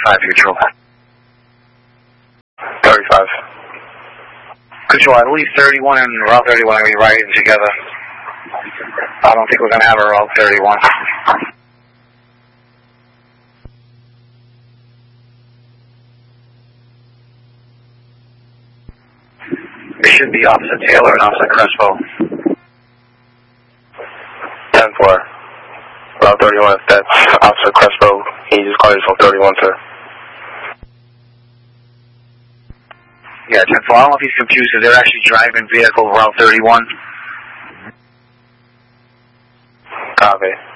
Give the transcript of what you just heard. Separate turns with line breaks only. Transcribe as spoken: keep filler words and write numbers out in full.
thirty-five, Control.
thirty-five.
Control, I believe thirty-one and Route thirty-one are going to be riding together. I don't think we're going to have a Route thirty-one. It should be Officer Taylor and Officer Crespo.
ten four. Route thirty-one, that's Officer Crespo. He just called you from thirty-one, sir.
Yeah, ten four. I don't know if he's confused because they're actually driving vehicle Route thirty-one.
Copy.